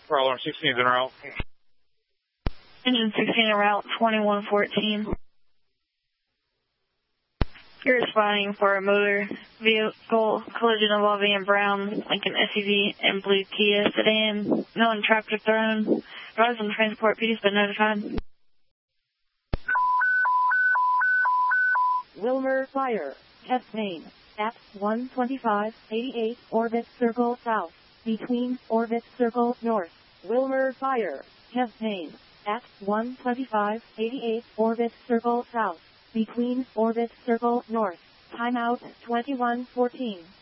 Roller 16 is en route. Engine 16 en route, 2114. You're responding for a motor vehicle collision involving a brown Lincoln SUV and blue Kia sedan. No one trapped or thrown. Rise and transport PD has been notified. Wilmer Fire, test main, at 12588 Orbit Circle South, between Orbit Circle North. Wilmer Fire, test main, at 12588 Orbit Circle South, between Orbit Circle North. Timeout 2114.